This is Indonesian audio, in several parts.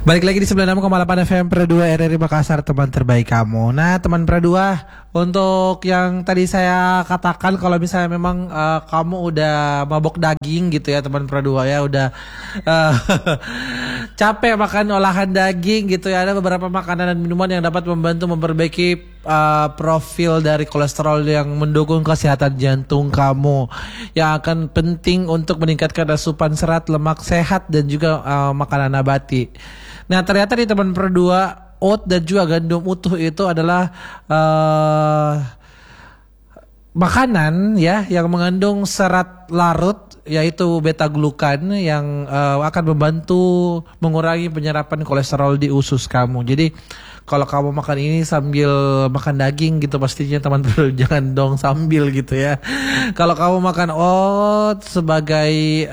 Balik lagi di 96,8 FM Pro 2 RRI Makassar, teman terbaik kamu. Nah, teman Pro 2, untuk yang tadi saya katakan kalau misalnya memang kamu udah mabok daging gitu ya teman Pro 2 ya, udah capek makan olahan daging gitu ya. Ada beberapa makanan dan minuman yang dapat membantu memperbaiki profil dari kolesterol yang mendukung kesehatan jantung kamu, yang akan penting untuk meningkatkan asupan serat, lemak sehat dan juga makanan nabati. Nah, ternyata di teman Pro 2, oat dan juga gandum utuh itu adalah makanan ya yang mengandung serat larut, yaitu beta glukan yang akan membantu mengurangi penyerapan kolesterol di usus kamu. Jadi kalau kamu makan ini sambil makan daging gitu, pastinya teman Pro jangan dong sambil gitu ya. Kalau kamu makan oat sebagai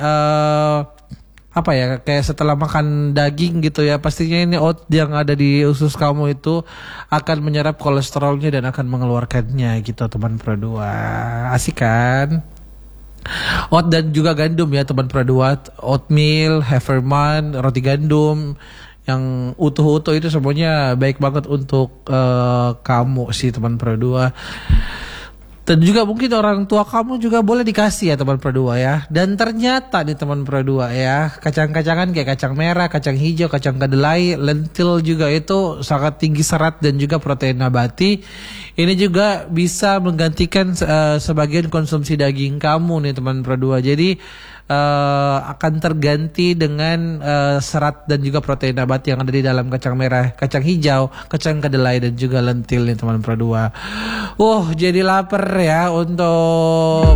apa ya, kayak setelah makan daging gitu ya, pastinya ini oat yang ada di usus kamu itu akan menyerap kolesterolnya dan akan mengeluarkannya gitu teman Pro 2. Asik kan? Oat dan juga gandum ya teman Pro 2, oatmeal, Hefferman, roti gandum yang utuh-utuh itu semuanya baik banget untuk kamu sih teman Pro 2. Dan juga mungkin orang tua kamu juga boleh dikasih ya teman Pro 2 ya. Dan ternyata nih teman Pro 2 ya, kacang-kacangan kayak kacang merah, kacang hijau, kacang kedelai, lentil juga itu sangat tinggi serat dan juga protein nabati. Ini juga bisa menggantikan sebagian konsumsi daging kamu nih teman Pro 2. Jadi akan terganti dengan serat dan juga protein nabati yang ada di dalam kacang merah, kacang hijau, kacang kedelai dan juga lentil nih teman Pro 2. Jadi lapar ya untuk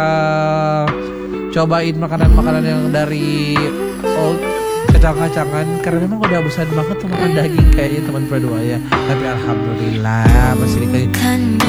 cobain makanan-makanan yang dari kacang-kacangan, karena memang udah bosan banget tuh makan daging kayaknya teman Pro 2 ya. Tapi alhamdulillah masih dikasih